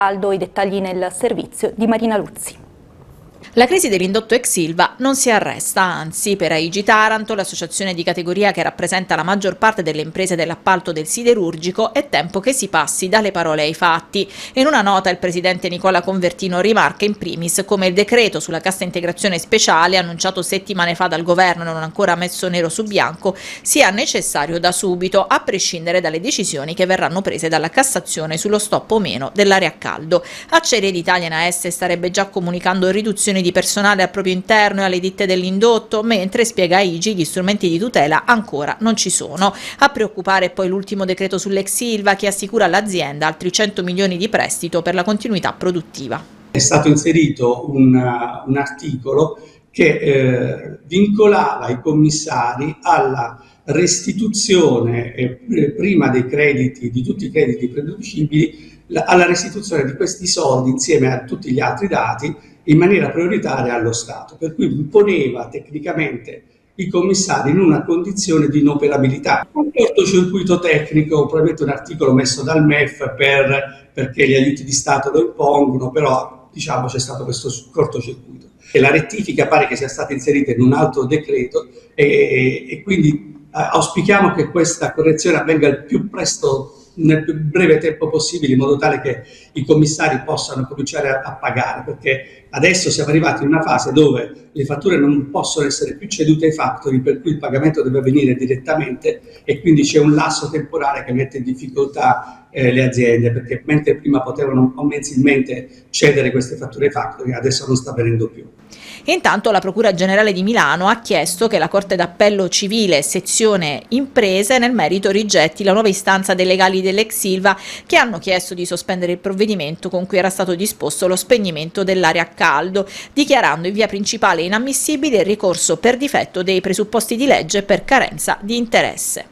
I dettagli nel servizio di Marina Luzzi. La crisi dell'indotto ex Ilva non si arresta, anzi per AIG Taranto, l'associazione di categoria che rappresenta la maggior parte delle imprese dell'appalto del siderurgico, è tempo che si passi dalle parole ai fatti. In una nota il presidente Nicola Convertino rimarca in primis come il decreto sulla cassa integrazione speciale, annunciato settimane fa dal governo e non ancora messo nero su bianco, sia necessario da subito, a prescindere dalle decisioni che verranno prese dalla Cassazione sullo stop o meno dell'area a caldo. Acciaierie d'Italia in AS starebbe già comunicando riduzioni di personale al proprio interno e alle ditte dell'indotto, mentre, spiega AIG, gli strumenti di tutela ancora non ci sono. A preoccupare è poi l'ultimo decreto sull'ex Ilva che assicura all'azienda altri 100 milioni di prestito per la continuità produttiva. È stato inserito un articolo che vincolava i commissari alla restituzione prima dei crediti, di tutti i crediti prededucibili, alla restituzione di questi soldi insieme a tutti gli altri dati in maniera prioritaria allo Stato, per cui poneva tecnicamente i commissari in una condizione di inoperabilità. Un cortocircuito tecnico, probabilmente un articolo messo dal MEF perché gli aiuti di Stato lo impongono, però diciamo c'è stato questo cortocircuito. E la rettifica pare che sia stata inserita in un altro decreto e quindi auspichiamo che questa correzione avvenga il più presto, nel più breve tempo possibile, in modo tale che i commissari possano cominciare a pagare, perché adesso siamo arrivati in una fase dove le fatture non possono essere più cedute ai factori, per cui il pagamento deve avvenire direttamente e quindi c'è un lasso temporale che mette in difficoltà le aziende, perché mentre prima potevano mensilmente cedere queste fatture ai factori, adesso non sta avvenendo più. Intanto la Procura Generale di Milano ha chiesto che la Corte d'Appello Civile, sezione imprese, nel merito rigetti la nuova istanza dei legali dell'ex Ilva che hanno chiesto di sospendere il provvedimento con cui era stato disposto lo spegnimento dell'area a caldo, dichiarando in via principale inammissibile il ricorso per difetto dei presupposti di legge per carenza di interesse.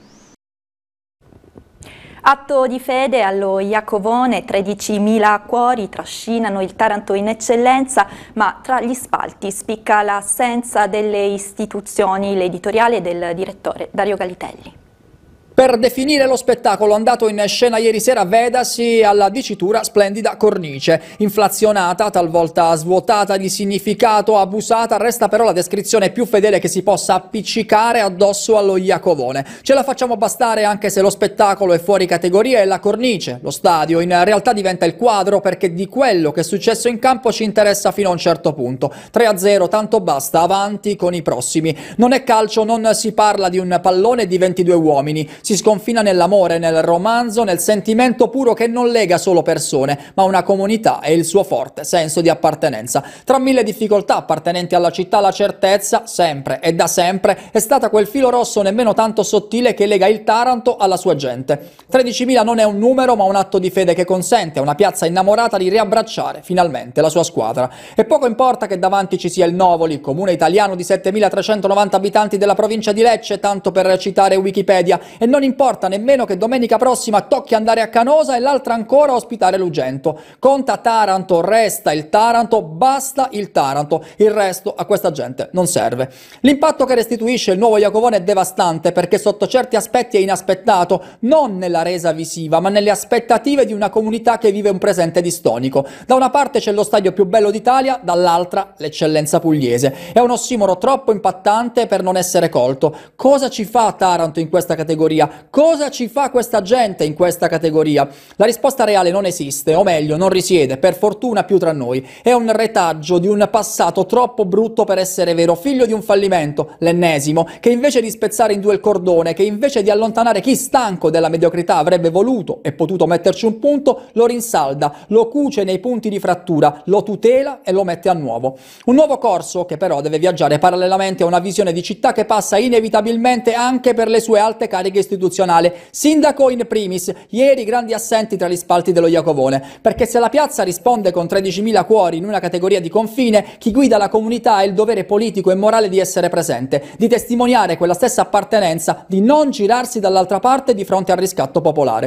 Atto di fede allo Iacovone, 13.000 cuori trascinano il Taranto in eccellenza, ma tra gli spalti spicca l'assenza delle istituzioni, l'editoriale del direttore Dario Galitelli. Per definire lo spettacolo andato in scena ieri sera vedasi alla dicitura splendida cornice, inflazionata, talvolta svuotata di significato, abusata, resta però la descrizione più fedele che si possa appiccicare addosso allo Iacovone. Ce la facciamo bastare anche se lo spettacolo è fuori categoria e la cornice, lo stadio, in realtà diventa il quadro, perché di quello che è successo in campo ci interessa fino a un certo punto. 3-0, tanto basta, avanti con i prossimi. Non è calcio, non si parla di un pallone di 22 uomini. Si sconfina nell'amore, nel romanzo, nel sentimento puro che non lega solo persone, ma una comunità e il suo forte senso di appartenenza. Tra mille difficoltà appartenenti alla città, la certezza, sempre e da sempre, è stata quel filo rosso nemmeno tanto sottile che lega il Taranto alla sua gente. 13.000 non è un numero, ma un atto di fede che consente a una piazza innamorata di riabbracciare finalmente la sua squadra. E poco importa che davanti ci sia il Novoli, comune italiano di 7.390 abitanti della provincia di Lecce, tanto per citare Wikipedia, e non importa nemmeno che domenica prossima tocchi andare a Canosa e l'altra ancora ospitare Lugento. Conta Taranto, resta il Taranto, basta il Taranto, il resto a questa gente non serve. L'impatto che restituisce il nuovo Iacovone è devastante, perché sotto certi aspetti è inaspettato, non nella resa visiva ma nelle aspettative di una comunità che vive un presente distonico. Da una parte c'è lo stadio più bello d'Italia, dall'altra l'eccellenza pugliese. È un ossimoro troppo impattante per non essere colto. Cosa ci fa Taranto in questa categoria? Cosa ci fa questa gente in questa categoria? La risposta reale non esiste, o meglio, non risiede, per fortuna, più tra noi. È un retaggio di un passato troppo brutto per essere vero, figlio di un fallimento, l'ennesimo, che invece di spezzare in due il cordone, che invece di allontanare chi stanco della mediocrità avrebbe voluto e potuto metterci un punto, lo rinsalda, lo cuce nei punti di frattura, lo tutela e lo mette a nuovo. Un nuovo corso che però deve viaggiare parallelamente a una visione di città che passa inevitabilmente anche per le sue alte cariche istituzionale. Sindaco in primis, ieri grandi assenti tra gli spalti dello Iacovone, perché se la piazza risponde con 13.000 cuori in una categoria di confine, chi guida la comunità ha il dovere politico e morale di essere presente, di testimoniare quella stessa appartenenza, di non girarsi dall'altra parte di fronte al riscatto popolare.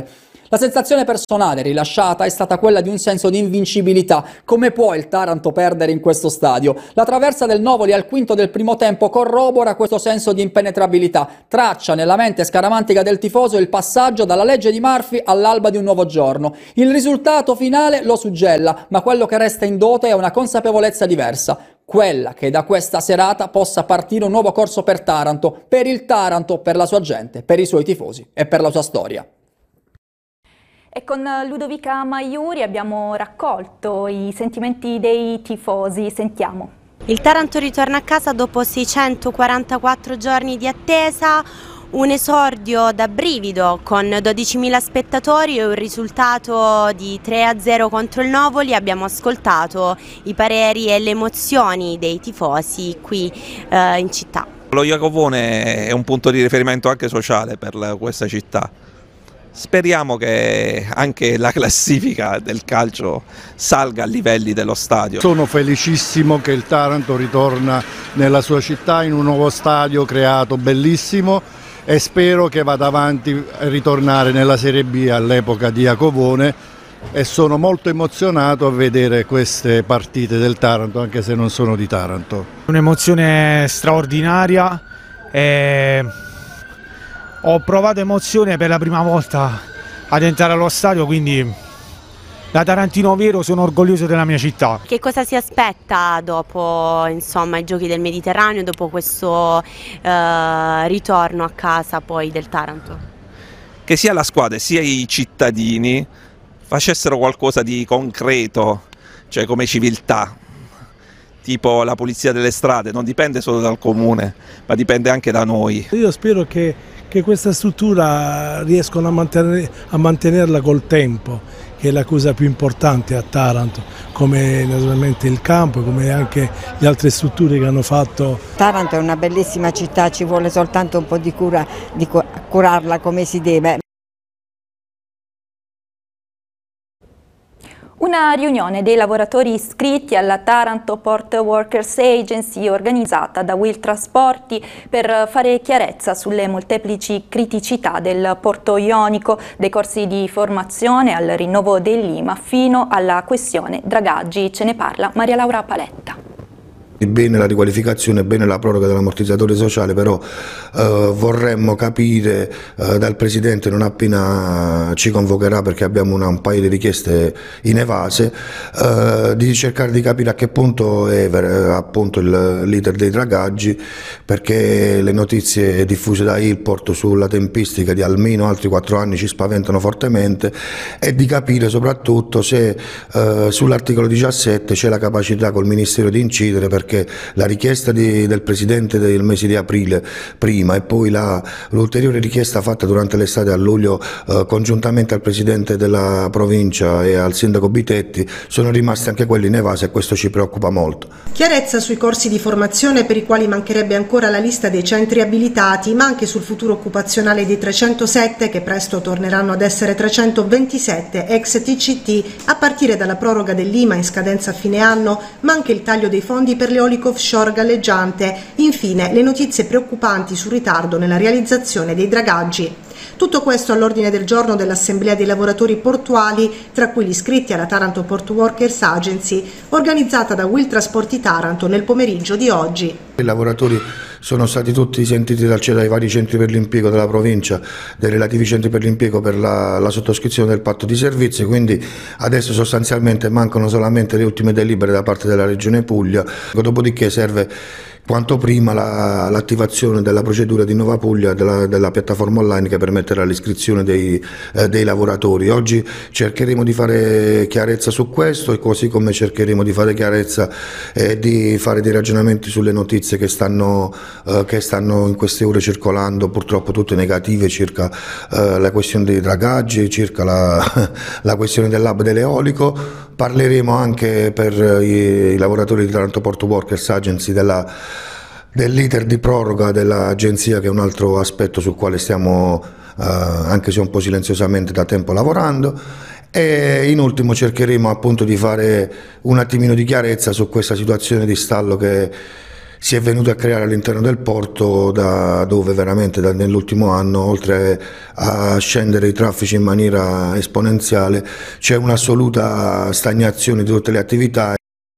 La sensazione personale rilasciata è stata quella di un senso di invincibilità. Come può il Taranto perdere in questo stadio? La traversa del Novoli al quinto del primo tempo corrobora questo senso di impenetrabilità, traccia nella mente scaramantica del tifoso il passaggio dalla legge di Murphy all'alba di un nuovo giorno. Il risultato finale lo suggella, ma quello che resta in dote è una consapevolezza diversa. Quella che da questa serata possa partire un nuovo corso per Taranto, per il Taranto, per la sua gente, per i suoi tifosi e per la sua storia. E con Ludovica Maiuri abbiamo raccolto i sentimenti dei tifosi, sentiamo. Il Taranto ritorna a casa dopo 644 giorni di attesa, un esordio da brivido con 12.000 spettatori e un risultato di 3-0 contro il Novoli. Abbiamo ascoltato i pareri e le emozioni dei tifosi qui in città. Lo Iacovone è un punto di riferimento anche sociale per questa città. Speriamo che anche la classifica del calcio salga a livelli dello stadio. Sono felicissimo che il Taranto ritorna nella sua città in un nuovo stadio creato bellissimo e spero che vada avanti a ritornare nella Serie B all'epoca di Iacovone e sono molto emozionato a vedere queste partite del Taranto anche se non sono di Taranto. Un'emozione straordinaria. Ho provato emozione per la prima volta ad entrare allo stadio, quindi da tarantino vero sono orgoglioso della mia città. Che cosa si aspetta dopo i Giochi del Mediterraneo, dopo questo ritorno a casa poi del Taranto? Che sia la squadra sia i cittadini facessero qualcosa di concreto, cioè come civiltà. Tipo la pulizia delle strade, non dipende solo dal comune, ma dipende anche da noi. Io spero che questa struttura riescono a mantenerla col tempo, che è la cosa più importante a Taranto, come naturalmente il campo, come anche le altre strutture che hanno fatto. Taranto è una bellissima città, ci vuole soltanto un po' di cura, curarla come si deve. Una riunione dei lavoratori iscritti alla Taranto Port Workers Agency organizzata da Will Trasporti per fare chiarezza sulle molteplici criticità del porto ionico, dei corsi di formazione al rinnovo dell'IMA fino alla questione dragaggi. Ce ne parla Maria Laura Paletta. Bene la riqualificazione, bene la proroga dell'ammortizzatore sociale, però vorremmo capire dal Presidente non appena ci convocherà, perché abbiamo un paio di richieste inevase, di cercare di capire a che punto è appunto l'iter dei dragaggi, perché le notizie diffuse da Ilport sulla tempistica di almeno altri 4 anni ci spaventano fortemente, e di capire soprattutto se sull'articolo 17 c'è la capacità col Ministero di incidere, perché la richiesta del Presidente del mese di aprile prima e poi l'ulteriore richiesta fatta durante l'estate a luglio congiuntamente al Presidente della provincia e al Sindaco Bitetti sono rimasti anche quelli inevasi, e questo ci preoccupa molto. Chiarezza sui corsi di formazione per i quali mancherebbe ancora la lista dei centri abilitati, ma anche sul futuro occupazionale dei 307 che presto torneranno ad essere 327 ex TCT a partire dalla proroga dell'IMA in scadenza a fine anno, ma anche il taglio dei fondi per l'eolico offshore galleggiante. Infine, le notizie preoccupanti sul ritardo nella realizzazione dei dragaggi. Tutto questo all'ordine del giorno dell'Assemblea dei lavoratori portuali, tra cui gli iscritti alla Taranto Port Workers Agency, organizzata da Will Trasporti Taranto nel pomeriggio di oggi. I lavoratori sono stati tutti sentiti dai vari centri per l'impiego della provincia, dai relativi centri per l'impiego per la sottoscrizione del patto di servizi, quindi adesso sostanzialmente mancano solamente le ultime delibere da parte della Regione Puglia, dopodiché serve quanto prima l'attivazione della procedura di Nova Puglia, della piattaforma online che permetterà l'iscrizione dei lavoratori. Oggi cercheremo di fare chiarezza su questo, e così come cercheremo di fare chiarezza e di fare dei ragionamenti sulle notizie che stanno in queste ore circolando, purtroppo tutte negative, circa la questione dei dragaggi, circa la questione dell'hub dell'eolico. Parleremo anche per i lavoratori di Taranto Port Workers Agency dell'iter di proroga dell'agenzia, che è un altro aspetto sul quale stiamo, anche se un po' silenziosamente, da tempo lavorando. E in ultimo cercheremo appunto di fare un attimino di chiarezza su questa situazione di stallo che si è venuto a creare all'interno del porto, da dove veramente nell'ultimo anno, oltre a scendere i traffici in maniera esponenziale, c'è un'assoluta stagnazione di tutte le attività.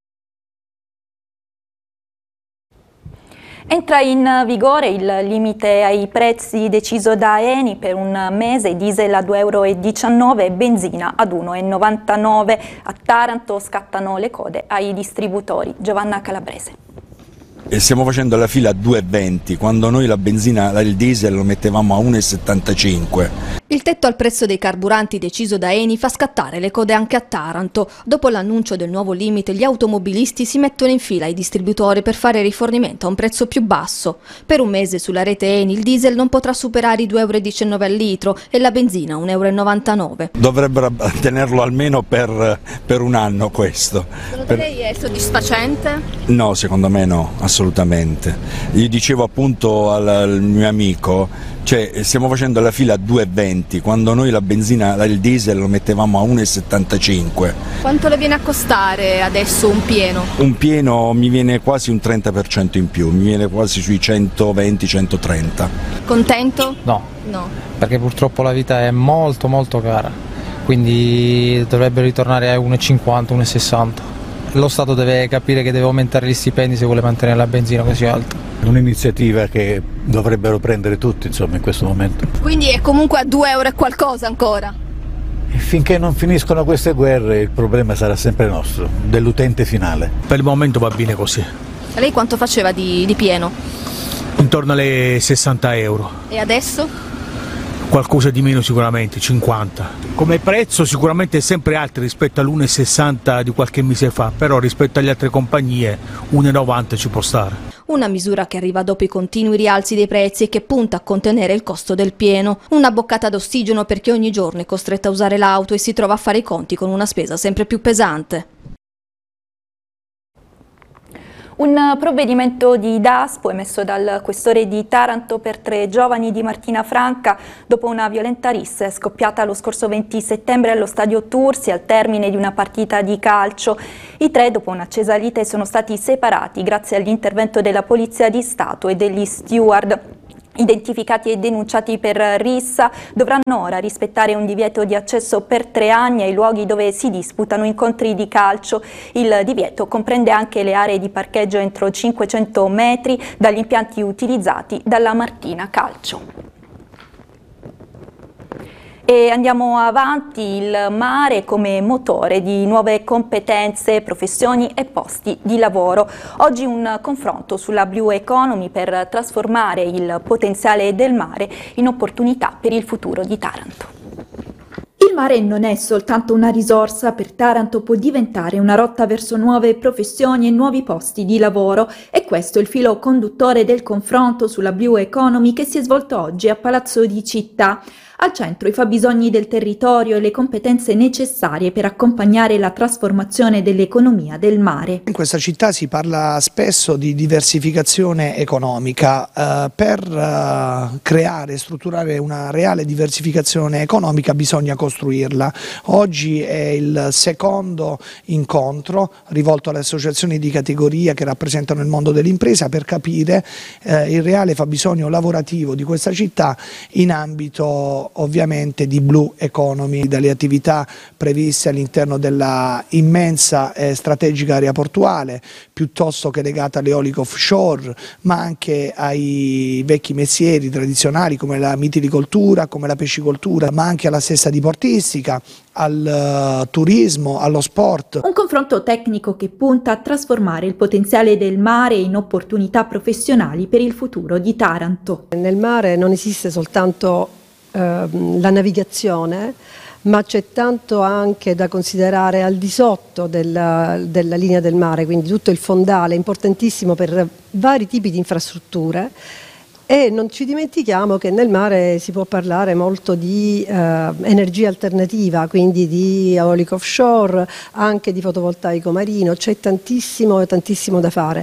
Entra in vigore il limite ai prezzi deciso da Eni per un mese, diesel a 2,19 euro e benzina ad 1,99 euro. A Taranto scattano le code ai distributori. Giovanna Calabrese. E stiamo facendo la fila a 2,20 quando noi la benzina, il diesel lo mettevamo a 1,75. Il tetto al prezzo dei carburanti deciso da Eni fa scattare le code anche a Taranto. Dopo l'annuncio del nuovo limite, gli automobilisti si mettono in fila ai distributori per fare rifornimento a un prezzo più basso. Per un mese sulla rete Eni il diesel non potrà superare i 2,19 euro al litro e la benzina 1,99 euro. Dovrebbero tenerlo almeno per un anno questo. Secondo lei è soddisfacente? No, secondo me no, assolutamente. Io dicevo appunto al mio amico, cioè stiamo facendo la fila a 2,20 quando noi la benzina, il diesel lo mettevamo a 1,75. Quanto le viene a costare adesso un pieno? Un pieno mi viene quasi un 30% in più, mi viene quasi sui 120-130. Contento? No, perché purtroppo la vita è molto molto cara, quindi dovrebbe ritornare a 1,50, 1,60. Lo Stato deve capire che deve aumentare gli stipendi se vuole mantenere la benzina così alta. È un'iniziativa che dovrebbero prendere tutti, insomma, in questo momento. Quindi è comunque a 2 euro e qualcosa ancora? E finché non finiscono queste guerre il problema sarà sempre nostro, dell'utente finale. Per il momento va bene così. E lei quanto faceva di pieno? Intorno alle 60 euro. E adesso? Qualcosa di meno sicuramente, 50. Come prezzo sicuramente è sempre alto rispetto all'1,60 di qualche mese fa, però rispetto alle altre compagnie 1,90 ci può stare. Una misura che arriva dopo i continui rialzi dei prezzi e che punta a contenere il costo del pieno. Una boccata d'ossigeno per chi ogni giorno è costretto a usare l'auto e si trova a fare i conti con una spesa sempre più pesante. Un provvedimento di Daspo emesso dal questore di Taranto per 3 giovani di Martina Franca dopo una violenta rissa scoppiata lo scorso 20 settembre allo stadio Tursi al termine di una partita di calcio. I 3 dopo un'accesa lite sono stati separati grazie all'intervento della Polizia di Stato e degli steward. Identificati e denunciati per rissa dovranno ora rispettare un divieto di accesso per 3 anni ai luoghi dove si disputano incontri di calcio. Il divieto comprende anche le aree di parcheggio entro 500 metri dagli impianti utilizzati dalla Martina Calcio. E andiamo avanti, il mare come motore di nuove competenze, professioni e posti di lavoro. Oggi un confronto sulla Blue Economy per trasformare il potenziale del mare in opportunità per il futuro di Taranto. Il mare non è soltanto una risorsa, per Taranto può diventare una rotta verso nuove professioni e nuovi posti di lavoro. E questo è il filo conduttore del confronto sulla Blue Economy che si è svolto oggi a Palazzo di Città. Al centro i fabbisogni del territorio e le competenze necessarie per accompagnare la trasformazione dell'economia del mare. In questa città si parla spesso di diversificazione economica. Per creare e strutturare una reale diversificazione economica bisogna costruirla. Oggi è il secondo incontro rivolto alle associazioni di categoria che rappresentano il mondo dell'impresa per capire il reale fabbisogno lavorativo di questa città in ambito ovviamente di Blue Economy, dalle attività previste all'interno della immensa e strategica area portuale, piuttosto che legata all'eolico offshore, ma anche ai vecchi mestieri tradizionali come la mitilicoltura, come la pescicoltura, ma anche alla stessa diportistica, al turismo, allo sport. Un confronto tecnico che punta a trasformare il potenziale del mare in opportunità professionali per il futuro di Taranto. Nel mare non esiste soltanto la navigazione, ma c'è tanto anche da considerare al di sotto della linea del mare, quindi tutto il fondale, importantissimo per vari tipi di infrastrutture. E non ci dimentichiamo che nel mare si può parlare molto di energia alternativa, quindi di eolico offshore, anche di fotovoltaico marino, c'è tantissimo da fare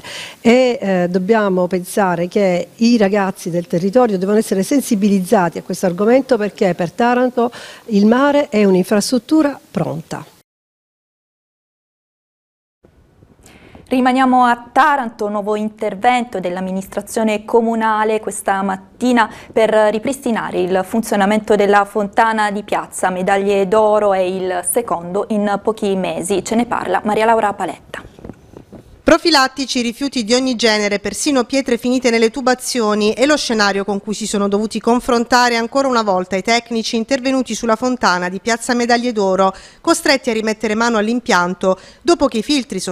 e dobbiamo pensare che i ragazzi del territorio devono essere sensibilizzati a questo argomento perché per Taranto il mare è un'infrastruttura pronta. Rimaniamo a Taranto, nuovo intervento dell'amministrazione comunale questa mattina per ripristinare il funzionamento della fontana di piazza. Medaglie d'oro è il secondo in pochi mesi. Ce ne parla Maria Laura Paletta. Profilattici, rifiuti di ogni genere, persino pietre finite nelle tubazioni è lo scenario con cui si sono dovuti confrontare ancora una volta i tecnici intervenuti sulla fontana di Piazza Medaglie d'Oro, costretti a rimettere mano all'impianto dopo che i filtri sono